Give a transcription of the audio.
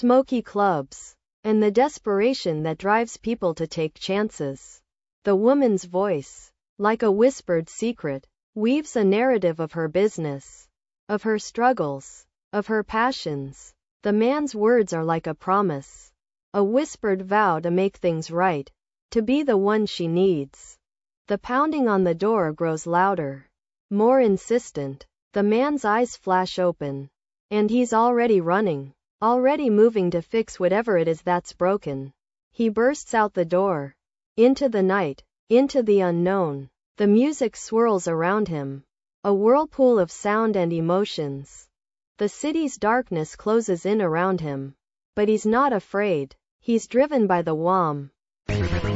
smoky clubs, and the desperation that drives people to take chances. The woman's voice, like a whispered secret, weaves a narrative of her business, of her struggles, of her passions. The man's words are like a promise, a whispered vow to make things right, to be the one she needs. The pounding on the door grows louder, more insistent. The man's eyes flash open, and he's already running, already moving to fix whatever it is that's broken. He bursts out the door, into the night, into the unknown. The music swirls around him, a whirlpool of sound and emotions. The city's darkness closes in around him, but he's not afraid. He's driven by the WAM.